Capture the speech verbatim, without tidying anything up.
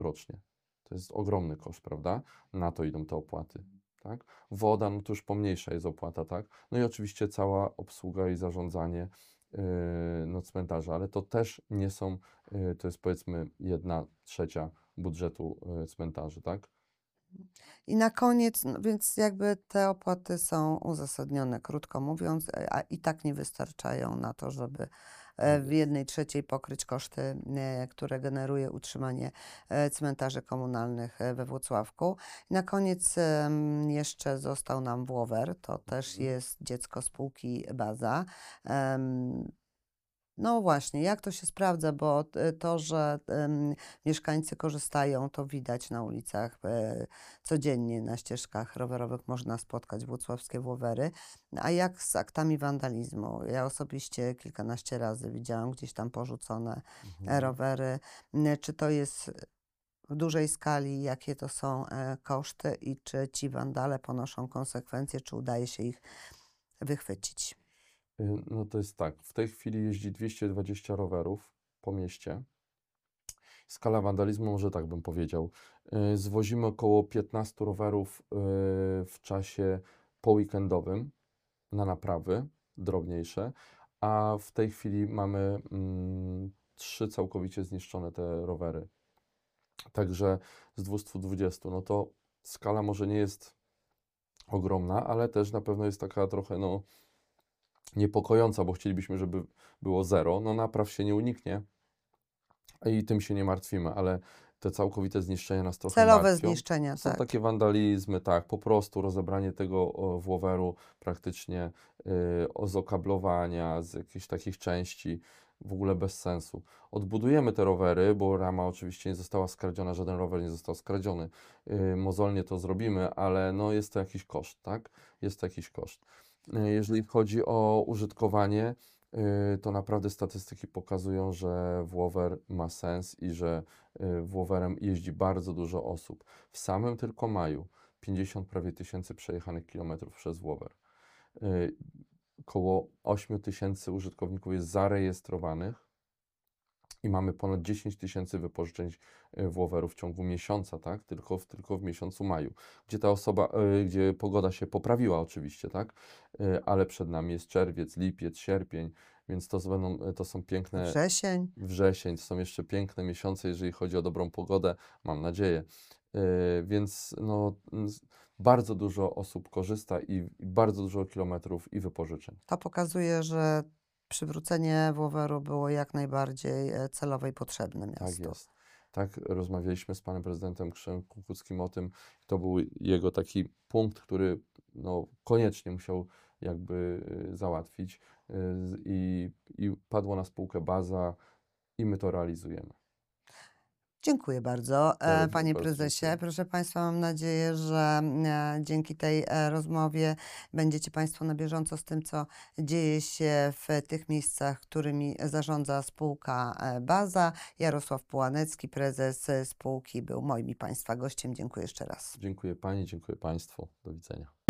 rocznie. To jest ogromny koszt, prawda? Na to idą te opłaty, tak? Woda, no to już pomniejsza jest opłata, tak? No i oczywiście cała obsługa i zarządzanie yy, no, cmentarza, ale to też nie są, yy, to jest powiedzmy jedna trzecia budżetu yy, cmentarzy, tak? I na koniec, no więc jakby te opłaty są uzasadnione, krótko mówiąc, e, a i tak nie wystarczają na to, żeby Tak e, w jest. jednej trzeciej pokryć koszty, e, które generuje utrzymanie e, cmentarzy komunalnych e, we Włocławku. I na koniec em, jeszcze został nam Włower, to też Mhm. jest dziecko spółki Baza. Em, no właśnie, jak to się sprawdza, bo t to, że, em, mieszkańcy korzystają, to widać na ulicach, e, codziennie na ścieżkach rowerowych można spotkać włocławskie Włowery. A jak z aktami wandalizmu? Ja osobiście kilkanaście razy widziałam gdzieś tam porzucone, e, Mhm. rowery. N czy to jest w dużej skali, jakie to są, e, koszty i czy ci wandale ponoszą konsekwencje, czy udaje się ich wychwycić? Y, No to jest tak, w tej chwili jeździ dwieście dwadzieścia rowerów po mieście. Skala wandalizmu, może tak bym powiedział. Y, Zwozimy około piętnaście rowerów y, w czasie poweekendowym na naprawy drobniejsze, a w tej chwili mamy mm, trzy całkowicie zniszczone te rowery. Także z dwieście dwadzieścia, no to skala może nie jest ogromna, ale też na pewno jest taka trochę no, niepokojąca, bo chcielibyśmy, żeby było zero. No napraw się nie uniknie, i tym się nie martwimy, ale te całkowite zniszczenia nas trochę Celowe martwią. zniszczenia, Są tak. takie wandalizmy, tak, po prostu rozebranie tego o, Włoweru praktycznie y, o- z okablowania, z jakichś takich części, w ogóle bez sensu. Odbudujemy te rowery, bo rama oczywiście nie została skradziona, żaden rower nie został skradziony. Y, mozolnie to zrobimy, ale no jest to jakiś koszt, tak? Jest to jakiś koszt. Y, jeżeli chodzi o użytkowanie, y, to naprawdę statystyki pokazują, że Włower ma sens i że y, Włowerem jeździ bardzo dużo osób. W samym tylko maju pięćdziesiąt prawie tysięcy przejechanych kilometrów przez Włower. Y, Około osiem tysięcy użytkowników jest zarejestrowanych i mamy ponad dziesięć tysięcy wypożyczeń y, Włowerów w ciągu miesiąca, tak? Tylko w, tylko w miesiącu maju, gdzie ta osoba, y, gdzie pogoda się poprawiła oczywiście, tak? Y, ale przed nami jest czerwiec, lipiec, sierpień, więc to, będą, to są piękne Wrzesień. wrzesień, to są jeszcze piękne miesiące, jeżeli chodzi o dobrą pogodę, mam nadzieję. Yy, więc no, z- bardzo dużo osób korzysta i, i bardzo dużo kilometrów i wypożyczeń. To pokazuje, że przywrócenie Włoweru było jak najbardziej, e, celowe i potrzebne Tak miastu. jest. Tak rozmawialiśmy z panem prezydentem Krzysztofem Kukuckim o tym. To był jego taki punkt, który no, koniecznie musiał jakby y, załatwić y, z- i, i padło na spółkę Baza i my to realizujemy. Dziękuję bardzo, Ja e, również panie bardzo prezesie. dziękuję. Proszę państwa, mam nadzieję, że, e, dzięki tej, e, rozmowie będziecie państwo na bieżąco z tym, co dzieje się w tych miejscach, którymi zarządza spółka, e, Baza. Jarosław Pułanecki, prezes, e, spółki, był moim i państwa gościem. Dziękuję jeszcze raz. Dziękuję pani, dziękuję państwu. Do widzenia.